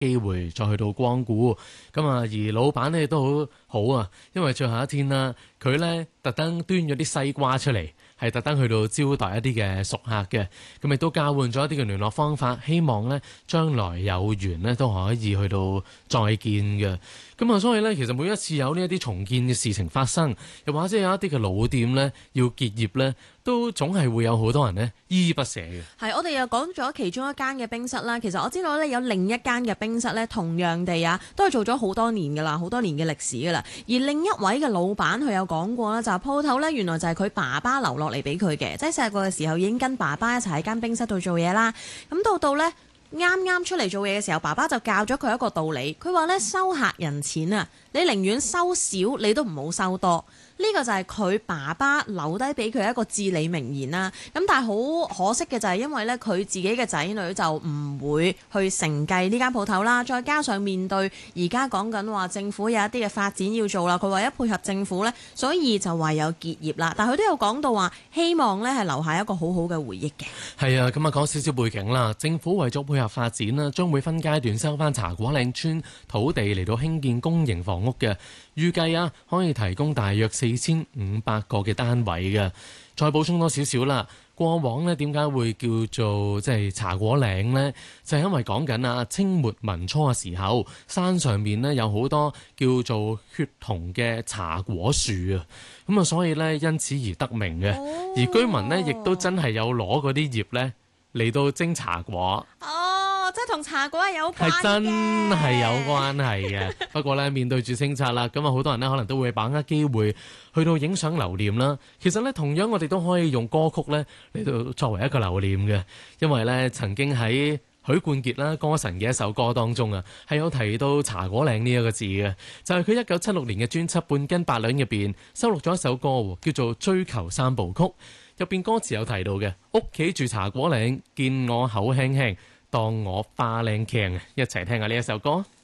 機會再去到光顧。咁啊，而老闆呢都好好啊，因為最後一天啦，佢呢特登端咗啲西瓜出嚟，係特登去到招待一啲嘅熟客嘅，咁亦都交換咗一啲嘅聯絡方法，希望呢將來有緣呢都可以去到再見嘅。咁啊，所以呢，其實每一次有呢一啲重建嘅事情發生，又或者有一啲嘅老店呢要結業呢，都總係會有好多人呢依依不捨嘅。 係，我哋又講咗其中一間嘅冰室啦。其實我知道呢，有另一間嘅冰室呢，同樣地啊，都係做咗好多年㗎啦，好多年嘅歷史㗎啦。而另一位嘅老闆佢有講過啦，就係鋪頭呢，原來就係佢爸爸留落嚟俾佢嘅，即係細個嘅時候已經跟爸爸一齊喺間冰室度做嘢啦。咁到呢，啱啱出嚟做嘢嘅時候，爸爸就教咗佢一個道理。佢話呢，收客人錢啊，你寧願收少，你都唔好收多。呢個就係佢爸爸留低俾佢一個至理名言啦。咁但係好可惜嘅就係因為咧，佢自己嘅仔女就唔會去承繼呢間鋪頭啦。再加上面對而家講緊話政府有一啲嘅發展要做啦，佢為咗配合政府呢，所以就唯有結業啦。但係佢都有講到話，希望呢係留下一個好好嘅回憶嘅。 係啊，咁啊講少少背景啦。政府為咗配合發展啦，將會分階段收翻茶果嶺村土地嚟到興建公營房屋嘅。預計啊，可以提供大約4500個嘅單位嘅。再補充多少少啦，過往呢點解會叫做即係茶果嶺呢？就係因為講緊啊清末民初嘅時候，山上面呢有好多叫做血桐嘅茶果樹啊，咁啊所以呢因此而得名嘅。而居民呢亦都真係有攞嗰啲葉呢嚟到蒸茶果。 即係同茶果係有關嘅， 係真係有關係嘅。不過咧，面對住清拆啦，咁啊好多人咧可能都會把握機會去到影相留念啦。其實咧，同樣我哋都可以用歌曲咧嚟到作為一個留念嘅，因為咧曾經喺許冠傑啦歌神嘅一首歌當中啊，係有提到茶果嶺呢一個字嘅，就係佢1976年嘅專輯《半斤八兩》入邊收錄咗一首歌，叫做《追求三部曲》，入邊歌詞有提到嘅，屋企住茶果嶺，見我口輕輕，當我花靚鏡，一齊聽下呢一首歌。